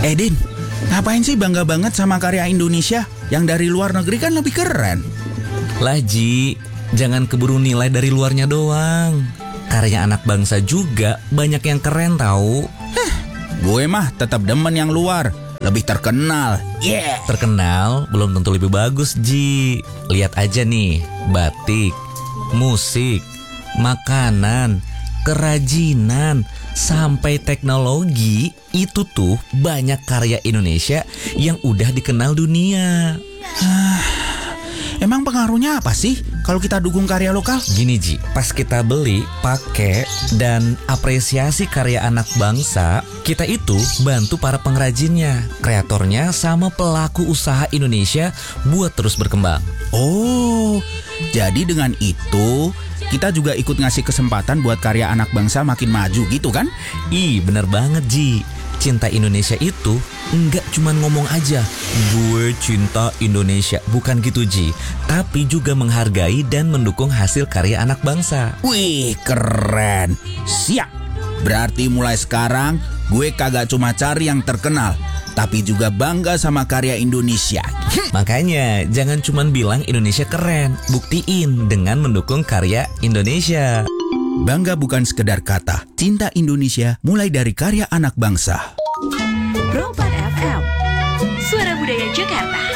Din, ngapain sih bangga banget sama karya Indonesia? Yang dari luar negeri kan lebih keren. Lah Ji, jangan keburu nilai dari luarnya doang. Karya anak bangsa juga banyak yang keren tahu. Gue mah tetap demen yang luar, lebih terkenal. Yeah. Terkenal belum tentu lebih bagus, Ji. Lihat aja nih, batik, musik, makanan, kerajinan, sampai teknologi. Itu tuh banyak karya Indonesia yang udah dikenal dunia. Emang pengaruhnya apa sih kalau kita dukung karya lokal? Gini Ji, pas kita beli, pakai, dan apresiasi karya anak bangsa, kita itu bantu para pengrajinnya, kreatornya, sama pelaku usaha Indonesia buat terus berkembang. Oh, jadi dengan itu kita juga ikut ngasih kesempatan buat karya anak bangsa makin maju gitu kan? Ih, bener banget Ji. Cinta Indonesia itu enggak cuma ngomong aja, gue cinta Indonesia. Bukan gitu Ji, tapi juga menghargai dan mendukung hasil karya anak bangsa. Wih, keren. Siap. Berarti mulai sekarang gue kagak cuma cari yang terkenal, tapi juga bangga sama karya Indonesia. Makanya jangan cuma bilang Indonesia keren, buktiin dengan mendukung karya Indonesia. Bangga bukan sekedar kata, cinta Indonesia mulai dari karya anak bangsa. Pro 4 FM, Suara Budaya Jakarta.